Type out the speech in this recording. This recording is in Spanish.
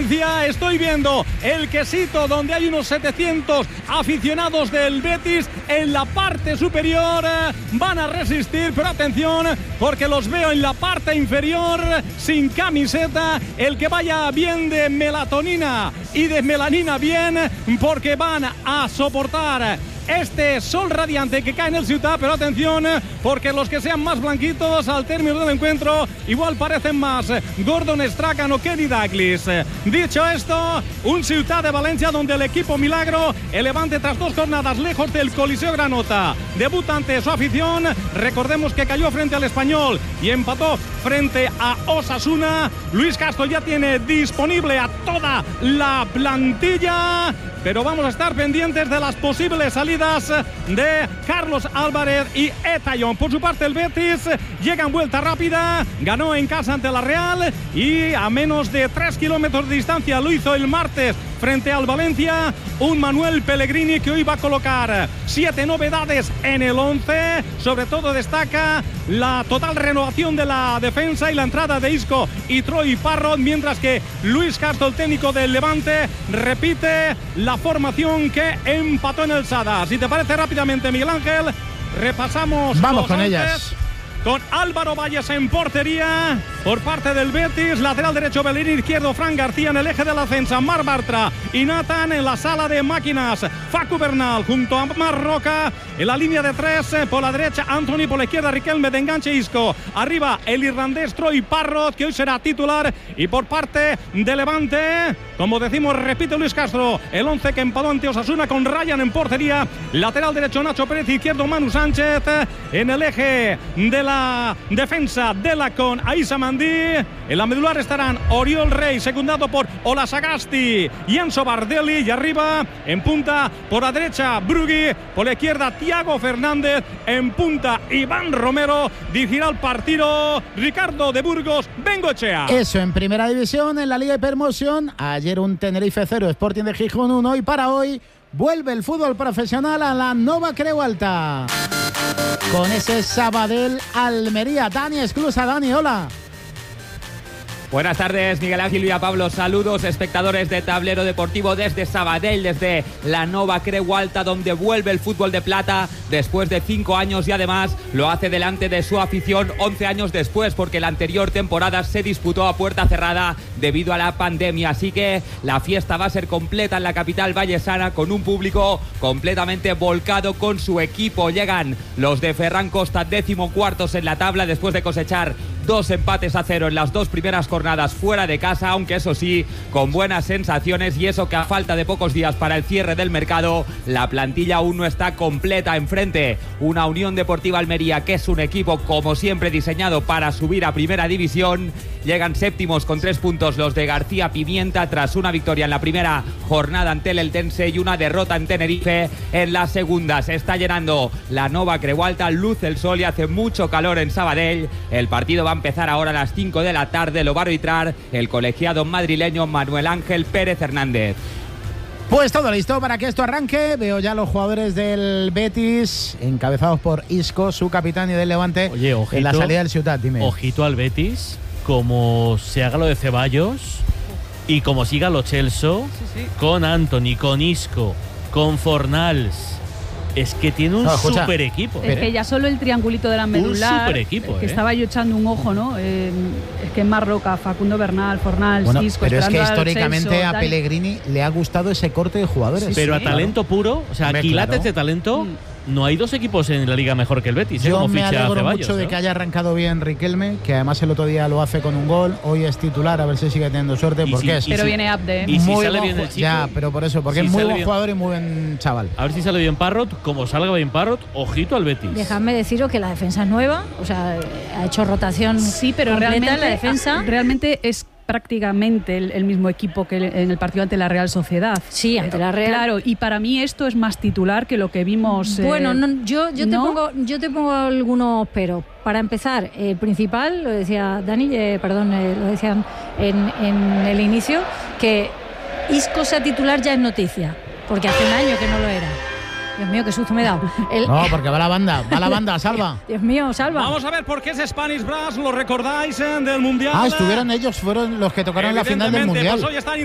Valencia. Estoy viendo el quesito donde hay unos 700 aficionados del Betis en la parte superior. Van a resistir, pero atención, porque los veo en la parte inferior sin camiseta. El que vaya bien de melatonina y de melanina bien, porque van a soportar este sol radiante que cae en el Ciutat, pero atención, porque los que sean más blanquitos al término del encuentro igual parecen más Gordon Strachan o Kenny Dalglish. Dicho esto, un Ciutat de Valencia donde el equipo milagro, el Levante tras 2 jornadas lejos del Coliseo Granota, debuta ante su afición. Recordemos que cayó frente al Español y empató frente a Osasuna. Luis Castro ya tiene disponible a toda la plantilla, pero vamos a estar pendientes de las posibles salidas de Carlos Álvarez y Etayón. Por su parte, el Betis llega en vuelta rápida, ganó en casa ante la Real y a menos de 3 kilómetros de distancia lo hizo el martes frente al Valencia. Un Manuel Pellegrini que hoy va a colocar 7 novedades en el 11. Sobre todo destaca la total renovación de la defensa y la entrada de Isco y Troy Parrott, mientras que Luis Castro, el técnico del Levante, repite la formación que empató en el Sada. Si te parece, rápidamente, Miguel Ángel, repasamos. Vamos con ellas. Con Álvaro Valles en portería por parte del Betis, lateral derecho Bellerín, izquierdo Fran García, en el eje de la defensa Marc Bartra y Nathan, en la sala de máquinas Facu Bernal junto a Marc Roca, en la línea de 3 por la derecha Anthony, por la izquierda Riquelme, de enganche Isco, arriba el irlandés Troy Parrott, que hoy será titular, y por parte de Levante, como decimos, repite Luis Castro, el 11 que empató ante Osasuna con Ryan en portería, lateral derecho Nacho Pérez, izquierdo Manu Sánchez, en el eje de la defensa Dela con Aissa Mandí. En la medular estarán Oriol Rey, secundado por Olasagasti y Enzo Bardelli, y arriba en punta por la derecha Brugui, por la izquierda Thiago Fernández, en punta Iván Romero. Dirigirá el partido Ricardo de Burgos Bengoechea. Eso en primera división. En la Liga Hypermotion, ayer un Tenerife 0, Sporting de Gijón 1, y para hoy vuelve el fútbol profesional a la Nova Creu Alta con ese Sabadell Almería. Dani Esclusa. Dani, hola. Buenas tardes, Miguel Ángel y a Pablo. Saludos, espectadores de Tablero Deportivo desde Sabadell, desde la Nova Creu Alta, donde vuelve el fútbol de plata después de 5 años y además lo hace delante de su afición 11 años después, porque la anterior temporada se disputó a puerta cerrada debido a la pandemia. Así que la fiesta va a ser completa en la capital vallesana, con un público completamente volcado con su equipo. Llegan los de Ferran Costa, 14º en la tabla, después de cosechar 2 empates a 0 en las 2 primeras jornadas fuera de casa, aunque eso sí, con buenas sensaciones, y eso que a falta de pocos días para el cierre del mercado, la plantilla aún no está completa. Enfrente, una Unión Deportiva Almería, que es un equipo como siempre diseñado para subir a primera división. Llegan séptimos con 3 puntos los de García Pimienta, tras una victoria en la primera jornada ante el Eltense y una derrota en Tenerife en la segunda. Se está llenando la Nova Creu Alta, luce el sol y hace mucho calor en Sabadell. El partido va a empezar ahora a las 5 de la tarde, lo va a arbitrar el colegiado madrileño Manuel Ángel Pérez Hernández. Pues todo listo para que esto arranque. Veo ya los jugadores del Betis, encabezados por Isco, su capitán, y del Levante. Oye, ojito, en la salida del Ciutat. Dime. Ojito al Betis, como se haga lo de Ceballos y como siga lo Chelsea, con Anthony, con Isco, con Fornals. Es que tiene un super equipo. Es que ya solo el triangulito de la medular, un super equipo, que estaba yo echando un ojo, ¿no? Es que es Marc Roca, Facundo Bernal, Fornals, bueno, Isco. pero es que Chelsea, históricamente a Pellegrini le ha gustado ese corte de jugadores. Sí, pero a talento puro, o sea, quilates de talento. No hay 2 equipos en la liga mejor que el Betis. Yo me alegro mucho de que haya arrancado bien Riquelme, que además el otro día lo hace con un gol. Hoy es titular, a ver si sigue teniendo suerte, porque pero viene Abde. Y si sale bien el chico, ya, pero por eso, porque es muy buen jugador y muy buen chaval. A ver si sale bien Parrott. Como salga bien Parrott, ojito al Betis. Dejadme deciros que la defensa es nueva, o sea, ha hecho rotación. Sí, pero realmente la defensa realmente es prácticamente el mismo equipo que en el partido ante la Real Sociedad. Sí, ante la Real. Claro, y para mí esto es más titular que lo que vimos. Bueno, yo te pongo algunos pero. Para empezar, el principal, lo decía Dani, lo decían en el inicio, que Isco sea titular ya es noticia, porque hace un año que no lo era. Dios mío, qué susto me he dado. No, porque va la banda, Salva. Dios mío, Salva. Vamos a ver por qué es Spanish Brass, lo recordáis del Mundial. Estuvieron ellos, fueron los que tocaron la final del Mundial. Pues hoy están